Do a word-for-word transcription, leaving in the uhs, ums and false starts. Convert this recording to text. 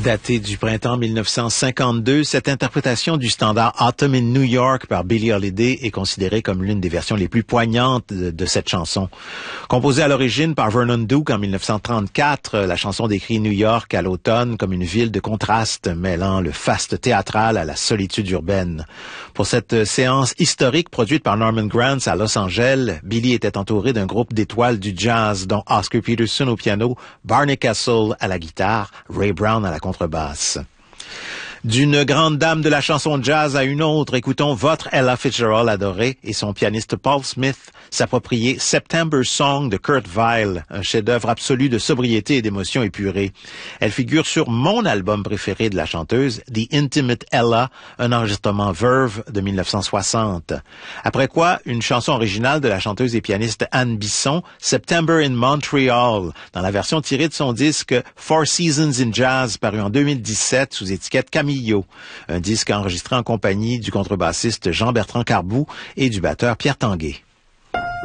Datée du printemps mille neuf cent cinquante-deux, cette interprétation du standard Autumn in New York par Billie Holiday est considérée comme l'une des versions les plus poignantes de, de cette chanson. Composée à l'origine par Vernon Duke en mille neuf cent trente-quatre, la chanson décrit New York à l'automne comme une ville de contraste mêlant le faste théâtral à la solitude urbaine. Pour cette séance historique produite par Norman Granz à Los Angeles, Billie était entourée d'un groupe d'étoiles du jazz dont Oscar Peterson au piano, Barney Kessel à la guitare, Ray Brown à la contrebasse. D'une grande dame de la chanson jazz à une autre, écoutons votre Ella Fitzgerald adorée et son pianiste Paul Smith s'approprier September Song de Kurt Weill, un chef-d'œuvre absolu de sobriété et d'émotion épurée. Elle figure sur mon album préféré de la chanteuse, The Intimate Ella, un enregistrement Verve de mille neuf cent soixante. Après quoi, une chanson originale de la chanteuse et pianiste Anne Bisson, September in Montreal, dans la version tirée de son disque Four Seasons in Jazz, paru en deux mille dix-sept sous étiquette Camillo, un disque enregistré en compagnie du contrebassiste Jean-Bertrand Carbou et du batteur Pierre Tanguay.